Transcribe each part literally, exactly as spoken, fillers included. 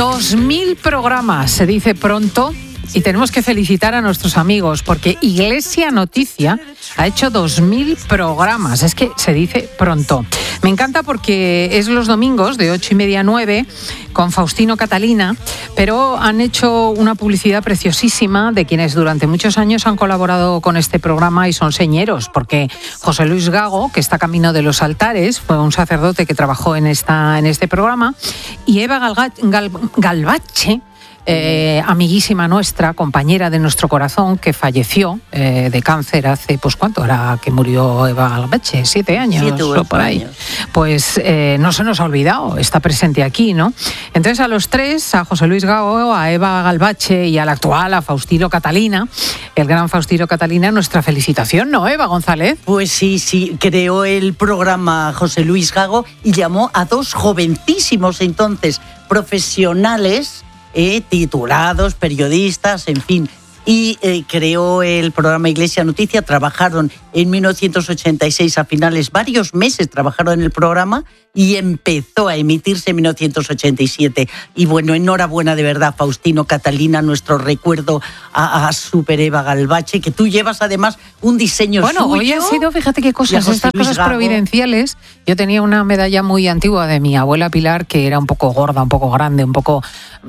Dos mil programas, se dice pronto, y tenemos que felicitar a nuestros amigos porque Iglesia Noticia ha hecho dos mil programas. Es que se dice pronto. Me encanta porque es los domingos de ocho y media a nueve con Faustino Catalina, pero han hecho una publicidad preciosísima de quienes durante muchos años han colaborado con este programa y son señeros, porque José Luis Gago, que está camino de los altares, fue un sacerdote que trabajó en, esta, en este programa, y Eva Galga, Gal, Galvache, Eh, amiguísima nuestra, compañera de nuestro corazón, que falleció eh, de cáncer hace, pues ¿cuánto era que murió Eva Galvache? Siete años Siete o por ahí. Años. Pues eh, no se nos ha olvidado, está presente aquí, ¿no? Entonces a los tres, a José Luis Gago, a Eva Galvache y al actual, a Faustino Catalina, el gran Faustino Catalina, nuestra felicitación, ¿no, Eva González? Pues sí, sí, creó el programa José Luis Gago y llamó a dos jovencísimos entonces profesionales, Eh, titulados, periodistas, en fin, y eh, creó el programa Iglesia Noticia. Trabajaron en mil novecientos ochenta y seis a finales, varios meses trabajaron en el programa y empezó a emitirse en mil novecientos ochenta y siete. Y bueno, enhorabuena de verdad, Faustino Catalina, nuestro recuerdo a, a Super Eva Galvache, que tú llevas además un diseño bueno, suyo. Bueno, hoy ha sido, fíjate qué cosas, estas cosas Gago. providenciales. Yo tenía una medalla muy antigua de mi abuela Pilar, que era un poco gorda, un poco grande, un poco...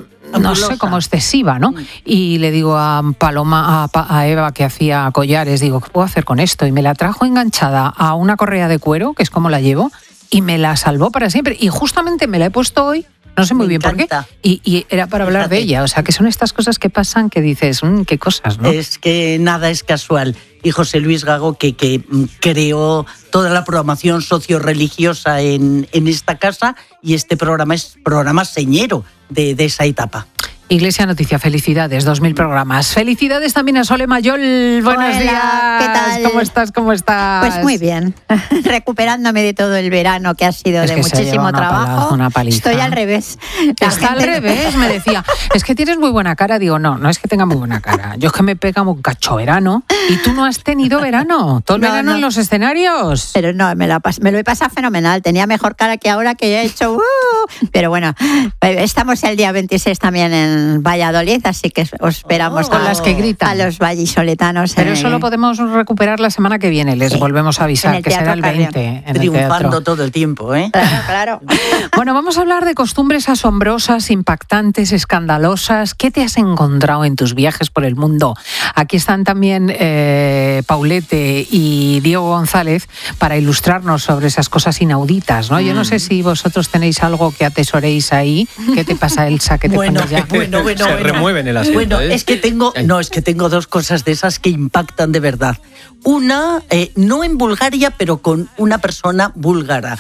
no sé, como excesiva, ¿no? Y le digo a Paloma, a, a Eva, que hacía collares, digo, ¿qué puedo hacer con esto? Y me la trajo enganchada a una correa de cuero, que es como la llevo, y me la salvó para siempre. Y justamente me la he puesto hoy, no sé muy me bien encanta. por qué, y, y era para hablar Fíjate. de ella. O sea, que son estas cosas que pasan que dices, mmm, qué cosas, ¿no? Es que nada es casual. Y José Luis Gago, que, que creó toda la programación socio-religiosa en, en esta casa, y este programa es programa señero de, de esa etapa. Iglesia Noticia, felicidades, dos mil programas. Felicidades también a Sole Mayol, buenos Hola, días. ¿qué tal? ¿Cómo estás? ¿Cómo estás? Pues muy bien, recuperándome de todo el verano que ha sido es de que muchísimo una trabajo. Palaza, una paliza. Estoy al revés. La Está gente... al revés, me decía, es que tienes muy buena cara. Digo, no, no es que tenga muy buena cara. Yo es que me pega un cacho verano y tú no has tenido verano. Todo el no, verano no. en los escenarios. Pero no, me lo, me lo he pasado fenomenal. Tenía mejor cara que ahora que ya he hecho... Uh, pero bueno, estamos el día veintiséis también en Valladolid, así que os esperamos oh, con a, las que gritan. a los vallisoletanos. Pero en, eso lo podemos recuperar la semana que viene. Les sí, volvemos a avisar el que será el Carrión. veinte. En Triunfando el teatro. todo el tiempo, ¿eh? Claro, claro. Bueno, vamos a hablar de costumbres asombrosas, impactantes, escandalosas. ¿Qué te has encontrado en tus viajes por el mundo? Aquí están también eh, Paulete y Diego González para ilustrarnos sobre esas cosas inauditas, ¿no? Mm. Yo no sé si vosotros tenéis algo que atesoréis ahí. ¿Qué te pasa, Elsa? ¿Qué te bueno, pones ya? bueno, bueno, Se bueno. remueven el asiento. Bueno, ¿eh? es que tengo, no, es que tengo dos cosas de esas que impactan de verdad. Una, eh, no en Bulgaria, pero con una persona búlgara,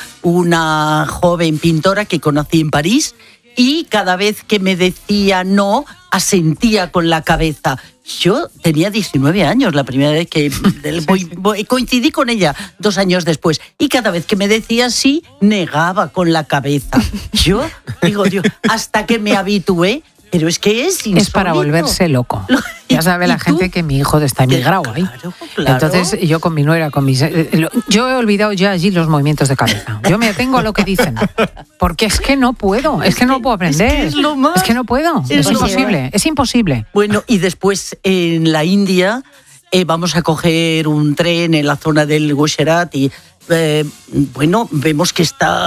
una joven pintora que conocí en París, y cada vez que me decía no, asentía con la cabeza. Yo tenía diecinueve años la primera vez que voy, voy, coincidí con ella dos años después, y cada vez que me decía sí, negaba con la cabeza. Yo digo, Dios, hasta que me habitué. Pero es que es insólito. Es para volverse loco. Ya sabe la gente que mi hijo está emigrado ahí. Claro, claro. Entonces yo con mi nuera, con mis... Yo he olvidado ya allí los movimientos de cabeza. Yo me atengo a lo que dicen. Porque es que no puedo, es, es que, que no puedo aprender. Es que es lo más. Es que no puedo, es, es imposible, es imposible. Bueno, y después en la India eh, vamos a coger un tren en la zona del Gujarat y... Eh, bueno, vemos que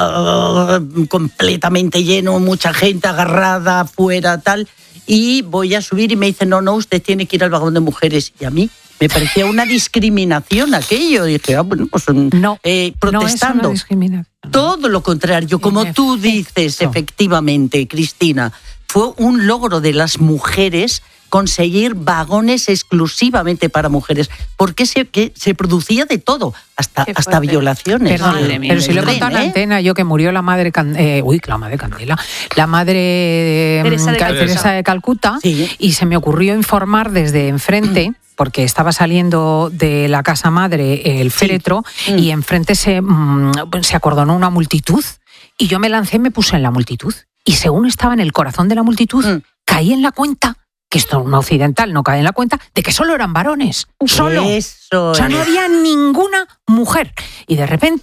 está completamente lleno, mucha gente agarrada afuera, tal, y voy a subir y me dicen, no, no, usted tiene que ir al vagón de mujeres. Y a mí me parecía una discriminación aquello. Y dije, ah, bueno, pues no, eh, protestando. No es una discriminación. Todo lo contrario, como en tú efecto. dices, efectivamente, Cristina, fue un logro de las mujeres conseguir vagones exclusivamente para mujeres, porque se, que se producía de todo, hasta, hasta violaciones. Perdón, eh, pero si lo he contado en ¿eh? antena, yo que murió la madre, eh, uy, la madre Candela, la madre Teresa de, Cal- Calcuta. Teresa de Calcuta, Sí. y se me ocurrió informar desde enfrente, porque estaba saliendo de la casa madre el féretro, Sí. y enfrente se, mm, se acordonó una multitud, y yo me lancé y me puse en la multitud, y según estaba en el corazón de la multitud, Mm. caí en la cuenta, que esto un occidental no cae en la cuenta, de que solo eran varones, solo. Eso O sea, no es. había ninguna mujer. Y de repente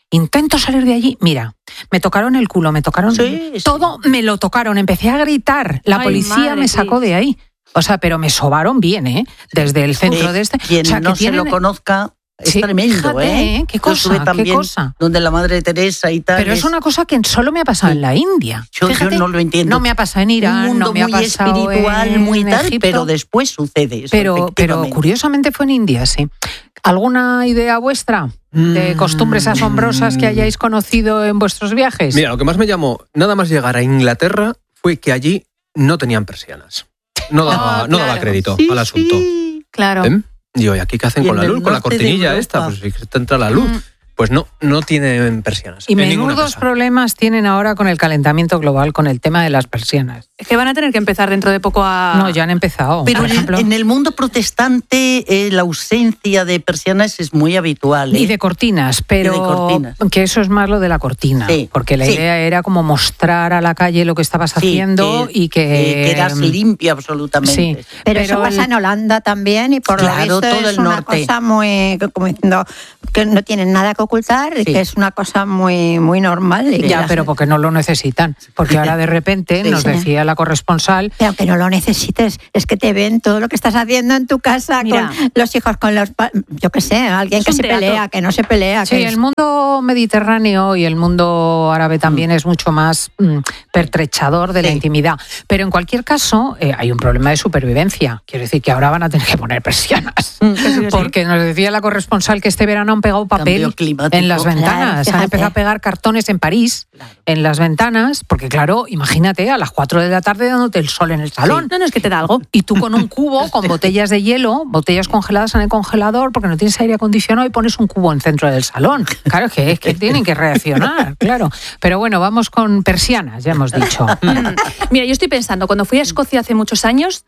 Intento salir de allí, mira, me tocaron el culo, me tocaron Sí, sí. todo, me lo tocaron, empecé a gritar, la Ay, policía madre, me sacó Cris. de ahí. O sea, pero me sobaron bien, ¿eh? Desde el centro Eh, de este. Quien o sea, no que se tienen- lo conozca es Sí, tremendo, fíjate, ¿eh? ¿eh? Qué Yo cosa, estuve qué también cosa. donde la Madre Teresa y tal. Pero es una cosa que solo me ha pasado en la India. Yo, yo Fíjate, no lo entiendo. no me ha pasado en Irán, Un mundo no me ha muy pasado espiritual, en muy tal, Egipto, pero después sucede eso, pero, pero efectivamente. curiosamente fue en India, sí. ¿Alguna idea vuestra de Mm. costumbres asombrosas que hayáis conocido en vuestros viajes? Mira, lo que más me llamó, nada más llegar a Inglaterra, fue que allí no tenían persianas. No daba, Ah, no daba claro. crédito Sí, al asunto. sí. Claro. ¿Ven? Digo, ¿y aquí qué hacen Y con en la el luz? Con la norte de cortinilla Europa. esta, pues si te entra la luz. Mm. Pues no, no tienen persianas. Y en ninguna menudos casa. problemas tienen ahora con el calentamiento global, con el tema de las persianas. Es que van a tener que empezar dentro de poco a... No, ya han empezado. Pero por en, ejemplo. en el mundo protestante eh, la ausencia de persianas es muy habitual. ¿eh? Y de cortinas, pero Y de cortinas. que eso es más lo de la cortina, Sí, porque la sí. idea era como mostrar a la calle lo que estabas Sí, haciendo y que... eh, quedas limpia absolutamente. Sí. Pero, eso Pero pasa el- en Holanda también y por Claro, lo visto todo es el una norte. cosa muy, como diciendo, que no tienen nada que ocultar y Sí. que es una cosa muy, muy normal. Y que Ya, la pero gente- porque no lo necesitan. Porque ahora de repente Sí, nos sí. decía la corresponsal. Pero aunque no lo necesites, es que te ven todo lo que estás haciendo en tu casa, Mira. con los hijos, con los... pa- Yo qué sé, alguien Es que un se teatro. pelea, que no se pelea. Sí, que es- el mundo mediterráneo y el mundo árabe también es mucho más mm, pertrechador de la Sí. intimidad. Pero en cualquier caso, eh, hay un problema de supervivencia. Quiero decir que ahora van a tener que poner persianas. Que sí, que sí. Porque nos decía la corresponsal que este verano han pegado papel Cambio climático. en las Claro, ventanas. fíjate. han empezado a pegar cartones en París, en las ventanas, porque claro, imagínate a las cuatro de la tarde dándote el sol en el salón. No, no, es que te da algo. Y tú con un cubo, con botellas de hielo, botellas congeladas en el congelador, porque no tienes aire acondicionado y pones un cubo en el centro del salón. Claro, que es que tienen que reaccionar, claro. Pero bueno, vamos con persianas, ya hemos dicho. Mm. Mira, yo estoy pensando, cuando fui a Escocia hace muchos años,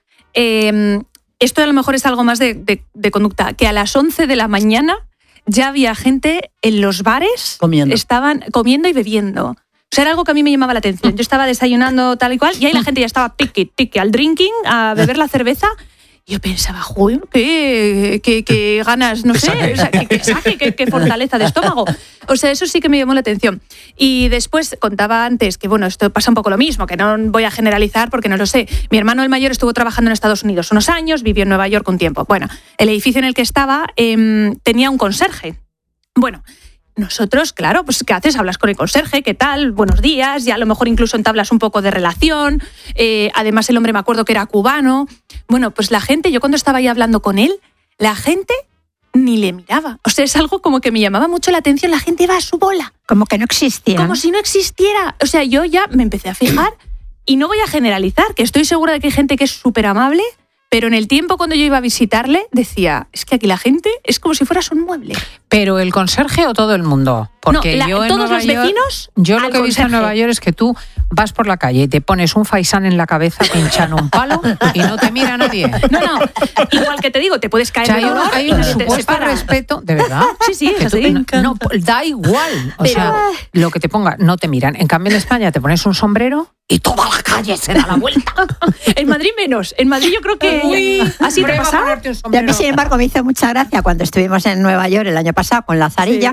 eh, esto a lo mejor es algo más de, de- de conducta, que a las once de la mañana ya había gente en los bares, Comiendo. estaban comiendo y bebiendo. O sea, era algo que a mí me llamaba la atención. Yo estaba desayunando tal y cual, y ahí la gente ya estaba piqui, piqui, al drinking, a beber la cerveza. Y yo pensaba, joder, qué, qué, qué ganas, no Que sé, saque. o sea, que, que saque, qué, qué fortaleza de estómago. O sea, eso sí que me llamó la atención. Y después contaba antes que, bueno, esto pasa un poco lo mismo, que no voy a generalizar porque no lo sé. Mi hermano el mayor estuvo trabajando en Estados Unidos unos años, vivió en Nueva York un tiempo. Bueno, el edificio en el que estaba eh, tenía un conserje. Bueno, nosotros, claro, pues ¿qué haces? Hablas con el conserje, ¿qué tal? Buenos días, ya a lo mejor incluso entablas un poco de relación. Eh, además, el hombre me acuerdo que era cubano. Bueno, pues la gente, yo cuando estaba ahí hablando con él, la gente ni le miraba. O sea, es algo como que me llamaba mucho la atención, la gente iba a su bola, Como que no existía. como si no existiera. O sea, yo ya me empecé a fijar y no voy a generalizar, que estoy segura de que hay gente que es súper amable, pero en el tiempo cuando yo iba a visitarle decía, es que aquí la gente es como si fueras un mueble. ¿Pero el conserje o todo el mundo? Porque No, la- yo en todos Nueva los York- vecinos Yo lo al que he visto en conserje. Nueva York es que tú vas por la calle y te pones un faisán en la cabeza, pinchan un palo y no te mira nadie. No, no, igual que te digo, te puedes O caer sea, del hay un, olor hay y un nadie te supuesto separa. respeto, ¿de verdad? Sí, sí, Que es tú- así. no, no, da igual. O Pero- sea, lo que te ponga, no te miran. En cambio, en España te pones un sombrero y toda la calle se da la vuelta. En Madrid menos. En Madrid yo creo que Uy, así te prueba a pasa. ponerte un Y a sombrero. mí, sin embargo, me hizo mucha gracia cuando estuvimos en Nueva York el año pasado con la Zarilla,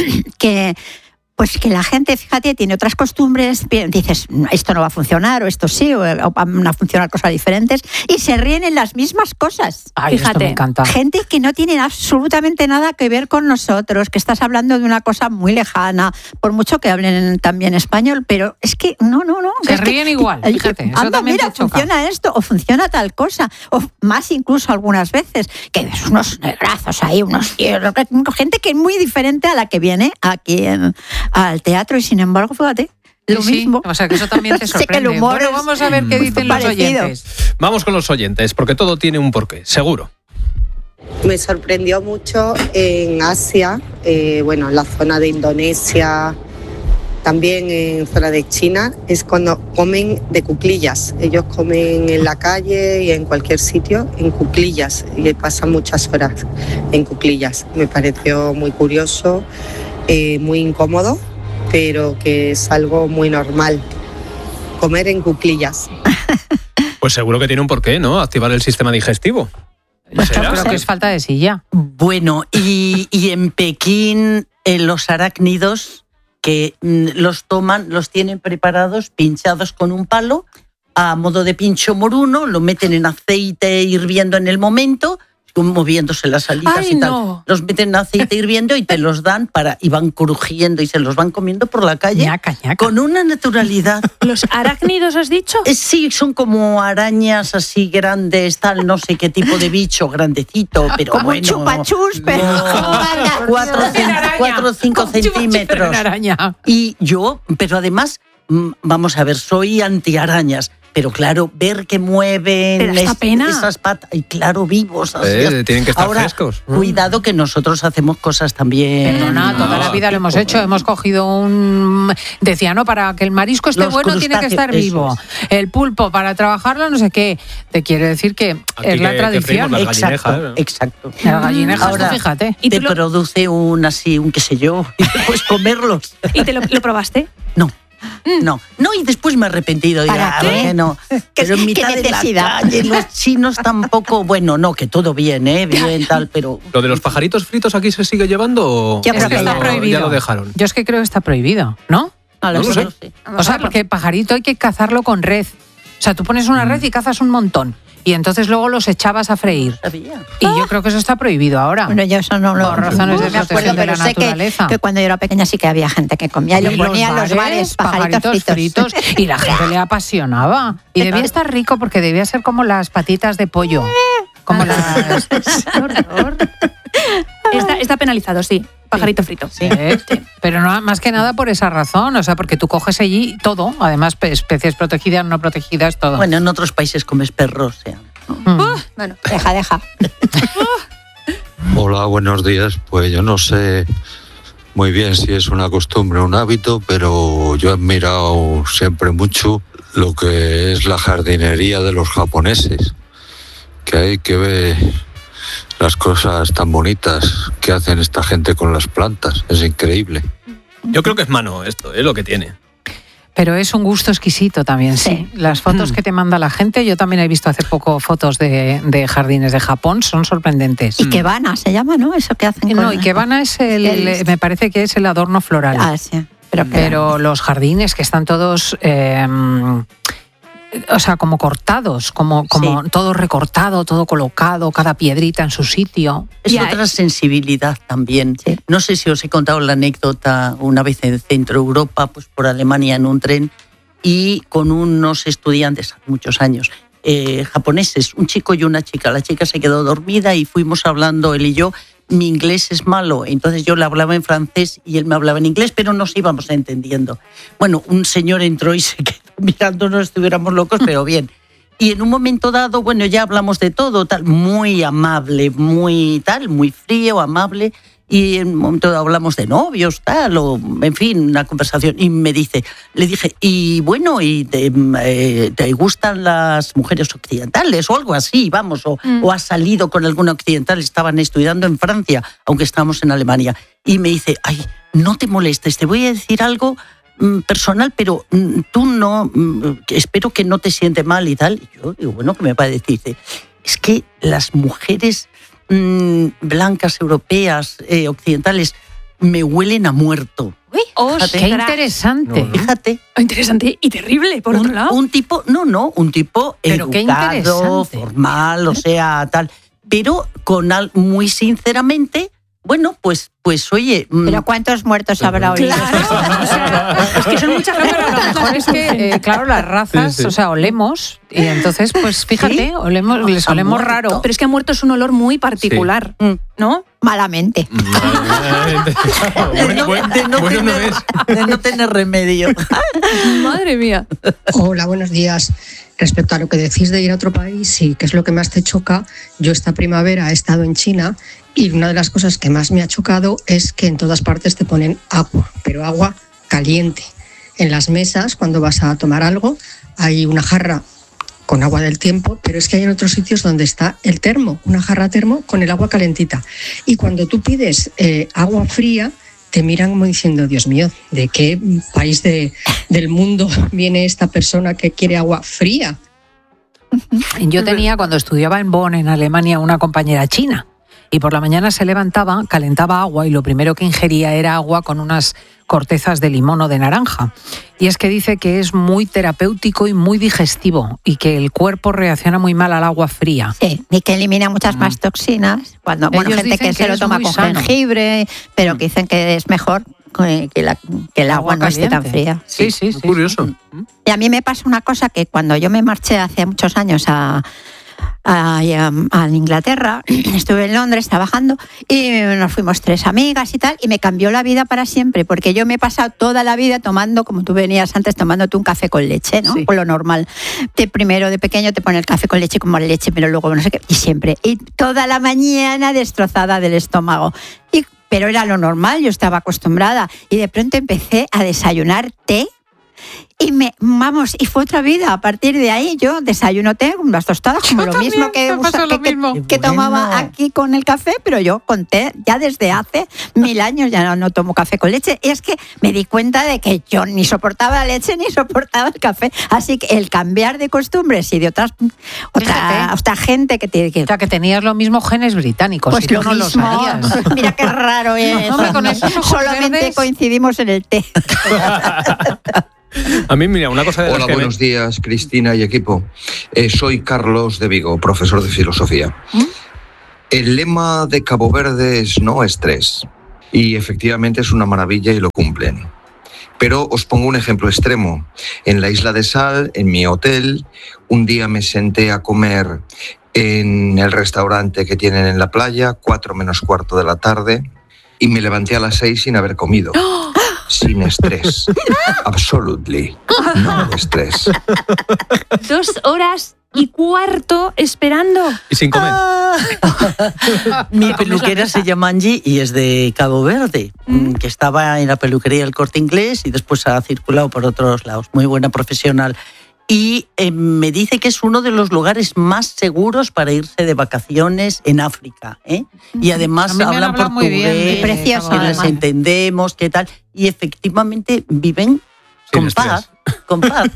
que pues que la gente, fíjate, tiene otras costumbres, pi- dices, esto no va a funcionar, o esto sí, o, o van a funcionar cosas diferentes, y se ríen en las mismas cosas. Ay, esto Fíjate, me encanta. Gente que no tiene absolutamente nada que ver con nosotros, que estás hablando de una cosa muy lejana, por mucho que hablen también español, pero es que no, no, no. Se es que- ríen igual, el- fíjate, eso anda, también mira, te choca. funciona esto, o funciona tal cosa, o más incluso algunas veces, que ves unos negrazos ahí, unos gente que es muy diferente a la que viene aquí en, al teatro, y sin embargo, fíjate, lo Sí, sí, mismo. o sea, que eso también te Sé que el sorprende. humor Bueno, es vamos a ver qué dicen los parecido. oyentes. Vamos con los oyentes, porque todo tiene un porqué, seguro. Me sorprendió mucho en Asia, eh, bueno, en la zona de Indonesia, también en zona de China, es cuando comen de cuclillas. Ellos comen en la calle y en cualquier sitio en cuclillas y pasan muchas horas en cuclillas. Me pareció muy curioso, eh, muy incómodo, pero que es algo muy normal, comer en cuclillas. Pues seguro que tiene un porqué, ¿no? Activar el sistema digestivo. Pues yo ¿Será? creo que es falta de silla. Bueno, y, y en Pekín eh, los arácnidos que mm, los toman, los tienen preparados, pinchados con un palo, a modo de pincho moruno, lo meten en aceite hirviendo en el momento, moviéndose las alitas Ay, y tal. no. Los meten en aceite hirviendo y te los dan para y van crujiendo y se los van comiendo por la calle Ñaca, ñaca. con una naturalidad. ¿Los arácnidos has dicho? Eh, Sí, son como arañas así grandes, tal, no sé qué tipo de bicho, grandecito, pero Como bueno. un chupachus, pero No. cuatro, cen- cuatro o cinco centímetros. Una araña. Y yo, pero además, mm, vamos a ver, soy antiarañas. Pero claro, ver que mueven ¿Te da esta es- pena? esas patas, y claro, vivos. así. Eh, tienen que estar Ahora, frescos. Cuidado que nosotros hacemos cosas también. Perdona, toda la vida lo hemos hecho. Hemos cogido un... Decía, no, para que el marisco esté Los bueno tiene que crustáceos, estar eso vivo. El pulpo, para trabajarlo, no sé qué. Te quiere decir que Aquí es la que- que tradición. freímos las Exacto, gallinejas, ¿eh? exacto. Las gallinejas, Ahora- tú fíjate. ¿Y te tú lo- produce un así, un qué sé yo, y después comerlos. ¿Y te lo, lo probaste? No. No, no, y después me he arrepentido. Digo, ¿Para ah, qué? bueno, pero en qué mitad de la necesidad? calle, los chinos tampoco, bueno, no, que todo bien, ¿eh? Bien, tal, pero... ¿Lo de los pajaritos fritos aquí se sigue llevando o Yo Es creo que que está ya, lo, prohibido. ya lo dejaron? Yo es que creo que está prohibido, ¿no? No lo No lo sé. sé. O sea, porque pajarito hay que cazarlo con red. O sea, tú pones una red y cazas un montón. Y entonces luego los echabas a freír. Sabía. Y yo creo que eso está prohibido ahora. Bueno, yo eso no lo Por razones de no me acuerdo, protección de pero la sé que, naturaleza. que cuando yo era pequeña sí que había gente que comía y lo Y ponía en los bares, pajaritos, fritos. Y la gente le apasionaba. Y debía estar rico porque debía ser como las patitas de pollo. Como las... ¡Qué horror! Está, está penalizado, sí. Pajarito frito. Sí. Eh, Pero no, más que nada por esa razón. O sea, porque tú coges allí todo. Además, pe- especies protegidas, no protegidas, todo. Bueno, en otros países comes perros, o sea. Mm. Bueno, Deja, deja. Hola, buenos días. Pues yo no sé muy bien si es una costumbre o un hábito, pero yo he admirado siempre mucho lo que es la jardinería de los japoneses, que hay que ver las cosas tan bonitas que hacen esta gente con las plantas. Es increíble. Yo creo que es mano esto, es lo que tiene. Pero es un gusto exquisito también, sí. Sí. Las fotos que te manda la gente, yo también he visto hace poco fotos de, de jardines de Japón, son sorprendentes. Y Kebana se llama, ¿no? Eso que hacen. No, con- y Kebana es el, El- me parece que es el adorno floral. Ah, sí. Pero, que- Pero los jardines que están todos, eh, o sea, como cortados, como, como Sí. todo recortado, todo colocado, cada piedrita en su sitio. Es Ya, otra sensibilidad también. Sí. No sé si os he contado la anécdota una vez en Centro Europa, pues por Alemania en un tren, y con unos estudiantes, hace muchos años, eh, japoneses, un chico y una chica. La chica se quedó dormida y fuimos hablando él y yo. Mi inglés es malo, entonces yo le hablaba en francés y él me hablaba en inglés, pero nos íbamos entendiendo. Bueno, un señor entró y se quedó mirándonos, estuviéramos locos, pero bien. Y en un momento dado, bueno, ya hablamos de todo, tal, muy amable, muy tal, muy frío, amable. Y en un momento dado hablamos de novios, tal, o en fin, una conversación. Y me dice, le dije, y bueno, ¿y te, eh, ¿te gustan las mujeres occidentales o algo así? Vamos, o, Mm. o has salido con alguna occidental, estaban estudiando en Francia, aunque estábamos en Alemania. Y me dice, ay, no te molestes, te voy a decir algo mm, personal, pero mm, tú no, mm, espero que no te siente mal y tal. Y yo digo, bueno, ¿qué me va a decir? Dice, es que las mujeres mm, blancas, europeas, eh, occidentales, me huelen a muerto. uy, Fíjate. ¡Qué ostras. interesante! No, no. Fíjate. Interesante y terrible, por otro un, lado. un tipo, no, no, un tipo Pero qué educado, interesante. formal, o sea, tal. Pero con al, muy sinceramente, bueno, pues, pues oye. mm, Pero ¿cuántos muertos habrá oído? Claro, o sea, es que son muchas No, pero a lo razas. mejor es que, eh, claro, las razas, Sí, sí. o sea, olemos, y entonces, pues fíjate, Sí. olemos, les Ha olemos muerto. raro. Pero es que ha muerto es un olor muy particular, Mm. ¿no? Malamente. bueno, bueno, de, no bueno no tener, es. de no tener remedio. Madre mía. Hola, buenos días. Respecto a lo que decís de ir a otro país y qué es lo que más te choca, yo esta primavera he estado en China y una de las cosas que más me ha chocado es que en todas partes te ponen agua, pero agua caliente. En las mesas, cuando vas a tomar algo, hay una jarra con agua del tiempo, pero es que hay en otros sitios donde está el termo, una jarra termo con el agua calentita. Y cuando tú pides eh, agua fría, te miran como diciendo, Dios mío, ¿de qué país de, del mundo viene esta persona que quiere agua fría? Yo tenía, cuando estudiaba en Bonn, en Alemania, una compañera china. y por la mañana se levantaba, calentaba agua y lo primero que ingería era agua con unas cortezas de limón o de naranja. Y es que dice que es muy terapéutico y muy digestivo y que el cuerpo reacciona muy mal al agua fría. Sí, y que elimina muchas más toxinas. Cuando, bueno, Ellos gente dicen que, que se lo es toma muy con sano. jengibre, pero que dicen que es mejor que, que la- que el agua, no esté tan caliente. fría. Sí, sí, sí. Curioso. Y a mí me pasa una cosa que cuando yo me marché hace muchos años a, a, a- a Inglaterra, estuve en Londres trabajando y nos fuimos tres amigas y tal, y me cambió la vida para siempre, porque yo me he pasado toda la vida tomando, como tú venías antes, tomándote un café con leche, ¿no? Sí. Por lo normal. De primero, de pequeño, te pone el café con leche como leche, pero luego no sé qué, y siempre. Y toda la mañana destrozada del estómago. Y, pero era lo normal, yo estaba acostumbrada. Y de pronto empecé a desayunar té. Y me, vamos, y fue otra vida. A partir de ahí yo desayuno té, unas tostadas, como Yo lo también, mismo que, me pasa usa- lo que, que- mismo. que Qué tomaba bueno. aquí con el café, pero yo con té, ya desde hace mil años ya no, no tomo café con leche. Y es que me di cuenta de que yo ni soportaba la leche ni soportaba el café. Así que el cambiar de costumbres y de otras otra, Fíjate. otra gente que tiene que... O sea, que tenías los mismos genes británicos Pues y tú lo no lo mismo. sabías. Mira qué raro es. Hombre, con esos ojos Solamente verdes. coincidimos en el té. A mí, mira, una cosa de las Hola, que me- buenos días, Cristina y equipo. Eh, soy Carlos de Vigo, profesor de filosofía. El lema de Cabo Verde es no estrés. Y efectivamente es una maravilla y lo cumplen. Pero os pongo un ejemplo extremo. En la Isla de Sal, en mi hotel, un día me senté a comer en el restaurante que tienen en la playa, cuatro menos cuarto de la tarde, y me levanté a las seis sin haber comido. Sin estrés. Absolutely. No estrés. Dos horas y cuarto esperando. Y sin comer. Mi peluquera se llama Angie y es de Cabo Verde, Mm. que estaba en la peluquería del Corte Inglés y después ha circulado por otros lados. Muy buena profesional. Y eh, me dice que es uno de los lugares más seguros para irse de vacaciones en África. ¿eh? Y A además mí me han hablan hablado muy bien de portugués, Precioso, que les además. entendemos, qué tal. Y efectivamente viven Sin con estrés. paz. Con paz.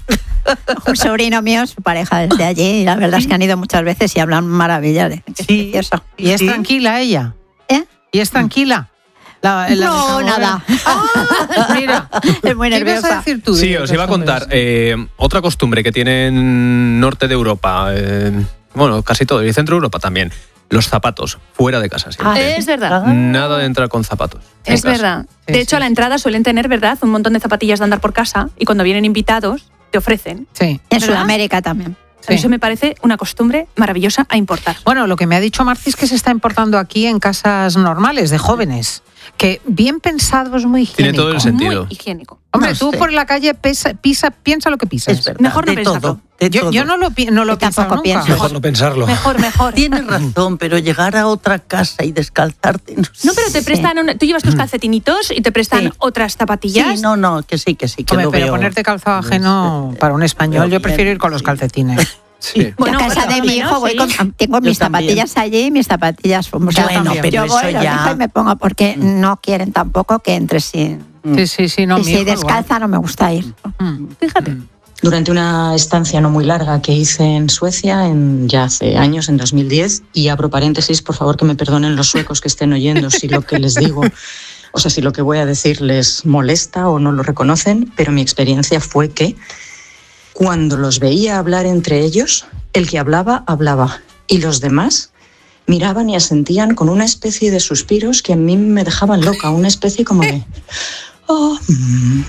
Un sobrino mío, su pareja es de allí, y la verdad es que han ido muchas veces y hablan maravillas de es Sí. precioso. ¿Y es Sí. tranquila ella? ¿Eh? ¿Y es tranquila? La- la de No, Cabo nada. Verde. Ah, mira, Es muy ¿qué ibas nerviosa. a decir tú? de Sí, os iba a contar. costumbres? eh, otra costumbre que tienen norte de Europa, eh, bueno, casi todo, y centro de Europa también. Los zapatos, fuera de casa siempre. Es verdad. Nada de entrar con zapatos. en Es casa. verdad. Sí, De hecho, sí, a la sí. entrada suelen tener, ¿verdad?, un montón de zapatillas de andar por casa y cuando vienen invitados te ofrecen. Sí. En ¿verdad? Sudamérica también. Sí. Eso me parece una costumbre maravillosa a importar. Bueno, lo que me ha dicho Marci es que se está importando aquí en casas normales de jóvenes, que bien pensado es muy higiénico. Tiene todo el sentido. Muy higiénico. Hombre, No tú sé. por la calle pesa, pisa, piensa lo que pisas. Es verdad. Mejor no de pensarlo. todo, de Yo, todo. yo no lo, pi- no lo Yo pienso tampoco nunca. pienso. Mejor no pensarlo. Mejor, mejor. Tienes razón, pero llegar a otra casa y descalzarte. No, No, pero te Sí. prestan, un- tú llevas tus calcetinitos y te prestan Sí. otras Sí, zapatillas. no, no, que sí, que sí, que Hombre, lo pero veo. ponerte calzado ajeno para un español, Veo yo prefiero bien, ir con los sí. calcetines. Sí. Bueno, a casa bueno, de mi menos, hijo voy sí. con, tengo Yo mis también. zapatillas allí y mis zapatillas fuimos. Yo Bueno, también. pero yo eso voy, los ya... dejo y me pongo porque no quieren tampoco que entre sin. Sí, sí, sí, no, y mi si hijo igual. descalza no me gusta ir. Mm. Fíjate. Durante una estancia no muy larga que hice en Suecia, en, ya hace años, en dos mil diez, y abro paréntesis, por favor que me perdonen los suecos que estén oyendo si lo que les digo, o sea, si lo que voy a decir les molesta o no lo reconocen, pero mi experiencia fue que cuando los veía hablar entre ellos, el que hablaba, hablaba, y los demás miraban y asentían con una especie de suspiros que a mí me dejaban loca, una especie como de... Oh, mm,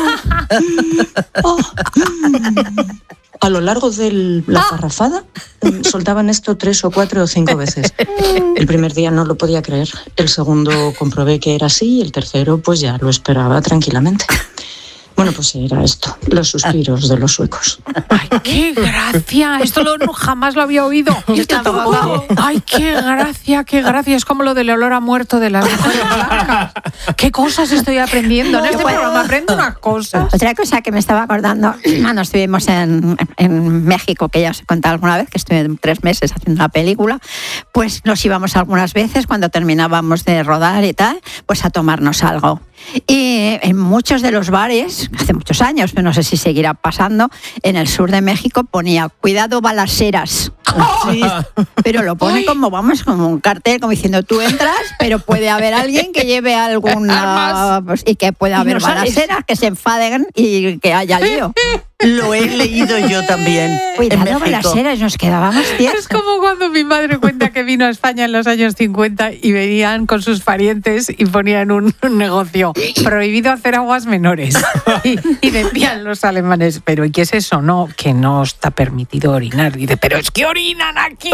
oh, mm. A lo largo de la parrafada mm, soltaban esto tres o cuatro o cinco veces. El primer día no lo podía creer, el segundo comprobé que era así y el tercero pues ya lo esperaba tranquilamente. Bueno, pues era esto, los suspiros de los suecos. ¡Ay, qué gracia! Esto lo- no, jamás lo había oído. Yo tampoco. ¡Ay, qué gracia, qué gracia! Es como lo del olor a muerto de las mujeres blancas. ¡Qué cosas estoy aprendiendo! En este Bueno. programa aprendo unas cosas. Otra cosa que me estaba acordando, cuando estuvimos en, en México, que ya os he contado alguna vez, que estuve tres meses haciendo una película, pues nos íbamos algunas veces cuando terminábamos de rodar y tal, pues a tomarnos algo. Y en muchos de los bares, hace muchos años, pero no sé si seguirá pasando, en el sur de México ponía cuidado balaceras. Sí, pero lo pone como, vamos, como un cartel, como diciendo, tú entras, pero puede haber alguien que lleve alguna... Pues, y que pueda haber no sales. balaceras, que se enfaden y que haya lío. Lo he leído yo también. Cuidado, en México. balaceras, nos quedábamos tiernos. Es como cuando mi madre cuenta que vino a España en los años cincuenta y venían con sus parientes y ponían un, un negocio, prohibido hacer aguas menores. Y, y decían los alemanes, pero ¿y qué es eso? No, que no está permitido orinar. Dice, pero es que orinan aquí.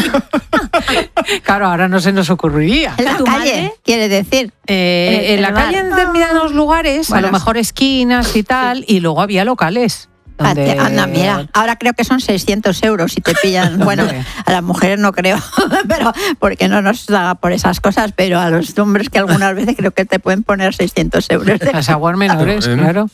Claro, ahora no se nos ocurriría. En la ¿Tu calle, madre? quiere decir. Eh, En en la el calle bar. en determinados lugares, Bueno, a lo mejor esquinas y tal, y luego había locales. donde- Anda, mira, ahora creo que son seiscientos euros si te pillan. Bueno, a las mujeres no creo, pero porque no nos da por esas cosas, pero a los hombres que algunas veces creo que te pueden poner seiscientos euros. Las aguas menores, claro.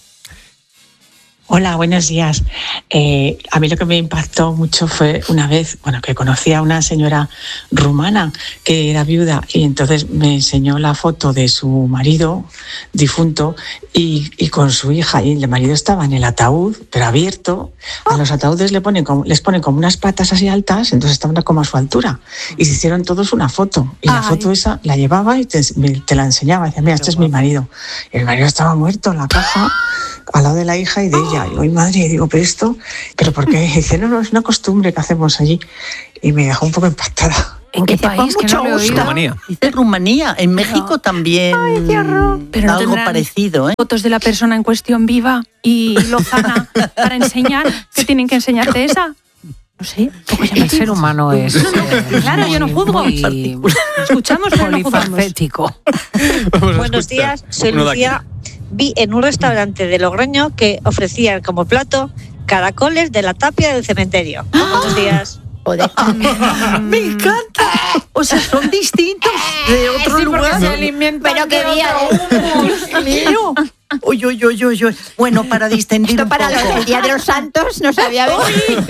Hola, buenos días. Eh, a mí lo que me impactó mucho fue una vez, bueno, que conocí a una señora rumana que era viuda y entonces me enseñó la foto de su marido difunto y, y con su hija, y el marido estaba en el ataúd, pero abierto. A los ataúdes le ponen como, les ponen como unas patas así altas, entonces estaban como a su altura. Y se hicieron todos una foto. Y la Ay. foto esa la llevaba y te, te la enseñaba. Decía, mira, este es mi marido. Y el marido estaba muerto en la caja, al lado de la hija y de ella. Y digo, "Ay, madre", y digo, pero esto, ¿pero por qué? Y dice, no, no, es una costumbre que hacemos allí. Y me dejó un poco impactada. ¿En qué Dice, con país? Que mucho no lo he gusto. oído. Rumanía. Dice Rumanía. En México también Pero no algo tendrán parecido, ¿eh? fotos de la persona en cuestión viva y lozana para enseñar que tienen que enseñarte esa. No sé, poco El llamativo. ser humano es. No, no, claro, yo no juzgo. Muy Escuchamos, pero no juzgamos. polifacético. Vamos a Buenos escuchar días, soy uno de aquí. Lucía. Vi en un restaurante de Logroño que ofrecían como plato caracoles de la tapia del cementerio. Buenos días. Joder. ¡Me encanta! O sea, son distintos de otro lugar. Pero qué día, Dios mío. Uy, uy, uy, uy, uy. Bueno, para distendir esto un para poco. los, el Día de los Santos no sabía venir.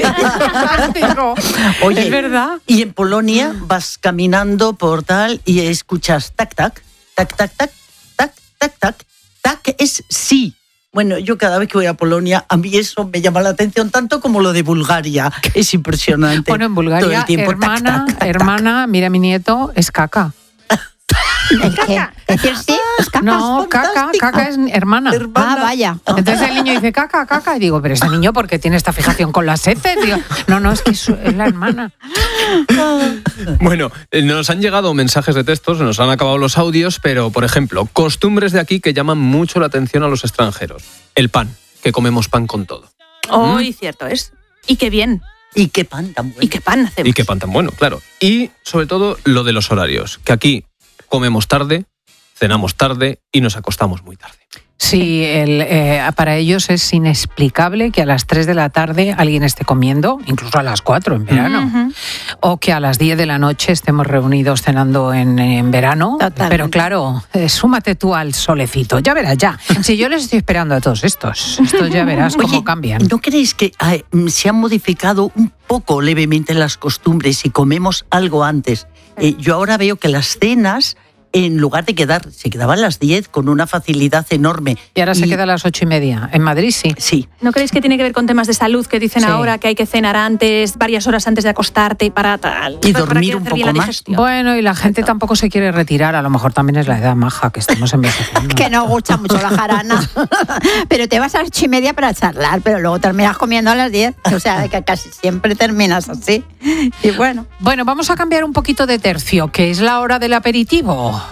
Oye, Es verdad. y en Polonia vas caminando por tal y escuchas tac, tac, tac, tac, tac, tac, tac, tac, tac, es sí. Bueno, yo cada vez que voy a Polonia, a mí eso me llama la atención tanto como lo de Bulgaria. Es impresionante. Bueno, en Todo Bulgaria, el tiempo, tac, hermana, tac, tac, hermana, mira mi nieto, es caca. ¿El qué? ¿Decir sí? ¿Es caca? No, caca, fantástico. caca es hermana. Ah, vaya. Entonces el niño dice caca, caca, y digo, pero este niño, ¿por qué tiene esta fijación con las heces? Digo, no, no, es que es, es la hermana. Bueno, eh, nos han llegado mensajes de textos, nos han acabado los audios, pero, por ejemplo, costumbres de aquí que llaman mucho la atención a los extranjeros. El pan, que comemos pan con todo. Hoy, cierto es. Y qué bien. Y qué pan tan bueno. Y qué pan hacemos. Y qué pan tan bueno, claro. Y, sobre todo, lo de los horarios, que aquí comemos tarde, cenamos tarde y nos acostamos muy tarde. Sí, el, eh, para ellos es inexplicable que a las tres de la tarde alguien esté comiendo, incluso a las cuatro en verano, Ujú. o que a las diez de la noche estemos reunidos cenando en, en verano. Totalmente. Pero claro, eh, súmate tú al solecito, ya verás, ya. Si yo les estoy esperando a todos estos, estos ya verás cómo Oye, cambian. ¿no creéis que ay, se han modificado un poco levemente las costumbres y comemos algo antes? Eh, yo ahora veo que las cenas, en lugar de quedar, se quedaban las diez con una facilidad enorme. Y ahora se queda a las ocho y media. En Madrid sí. Sí. ¿No creéis que tiene que ver con temas de salud que dicen Sí. ahora que hay que cenar antes, varias horas antes de acostarte para tal? Y para dormir que un hacer bien poco la más. digestión? Bueno, y la gente tampoco se quiere retirar. A lo mejor también es la edad maja que estamos envejeciendo. Que no gusta mucho la jarana. Pero te vas a las ocho y media para charlar, pero luego terminas comiendo a las diez. O sea, que casi siempre terminas así. Y bueno. Bueno, vamos a cambiar un poquito de tercio, que es la hora del aperitivo.